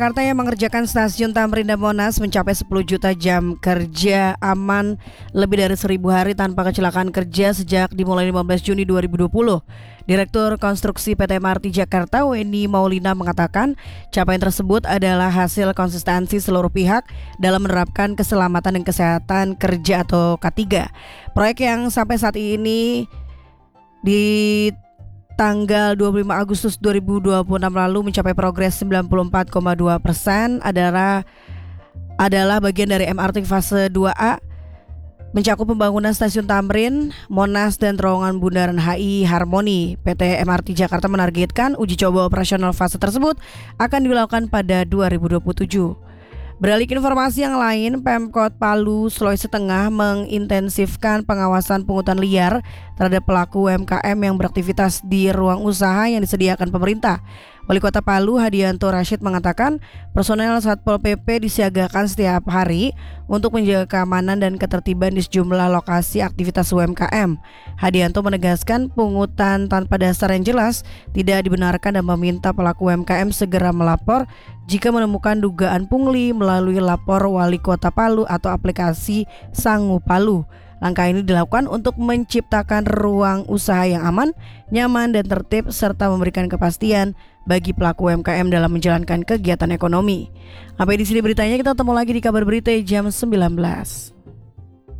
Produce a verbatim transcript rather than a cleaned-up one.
Jakarta yang mengerjakan stasiun Tamrin dan Monas mencapai sepuluh juta jam kerja aman lebih dari seribu hari tanpa kecelakaan kerja sejak dimulai lima belas Juni dua ribu dua puluh. Direktur Konstruksi P T M R T Jakarta Weni Maulina mengatakan capaian tersebut adalah hasil konsistensi seluruh pihak dalam menerapkan keselamatan dan kesehatan kerja atau K tiga. Proyek yang sampai saat ini di tanggal dua puluh lima Agustus dua ribu dua puluh enam lalu mencapai progres sembilan puluh empat koma dua persen adalah adalah bagian dari M R T fase dua A, mencakup pembangunan stasiun Tamrin, Monas dan terowongan Bundaran H I Harmoni. P T M R T Jakarta menargetkan uji coba operasional fase tersebut akan dilakukan pada dua ribu dua puluh tujuh. Beralih ke informasi yang lain, Pemkot Palu, Sulawesi Tengah mengintensifkan pengawasan pungutan liar terhadap pelaku U M K M yang beraktivitas di ruang usaha yang disediakan pemerintah. Wali Kota Palu Hadianto Rashid mengatakan personel Satpol P P disiagakan setiap hari untuk menjaga keamanan dan ketertiban di sejumlah lokasi aktivitas U M K M. Hadianto menegaskan pungutan tanpa dasar yang jelas tidak dibenarkan dan meminta pelaku U M K M segera melapor jika menemukan dugaan pungli melalui lapor Wali Kota Palu atau aplikasi Sangu Palu. Langkah ini dilakukan untuk menciptakan ruang usaha yang aman, nyaman dan tertib serta memberikan kepastian bagi pelaku U M K M dalam menjalankan kegiatan ekonomi. Sampai di sini beritanya, kita ketemu lagi di kabar berita jam sembilan belas.